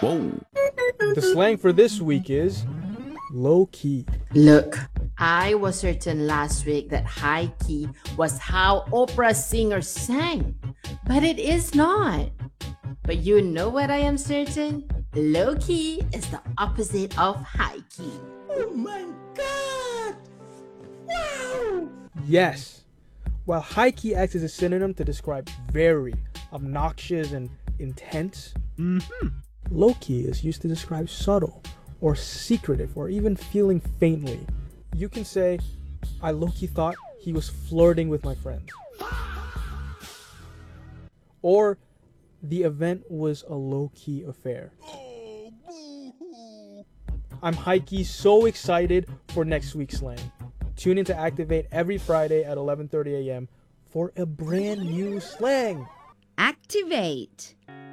Whoa. The slang for this week is low key. Look, I was certain last week that high key was how opera singers sang, but it is not. But you know what I am certain? Low key is the opposite of high key. Oh my god! Wow! Yes. While high key acts as a synonym to describe very obnoxious and intense, low key is used to describe subtle or secretive or even feeling faintly. You can say, I low key thought he was flirting with my friends. Or the event was a low key affair. Oh, boo-hoo. I'm high key so excited for next week's slang. Tune in to Activate every Friday at 11:30 a.m. for a brand new slang. Activate.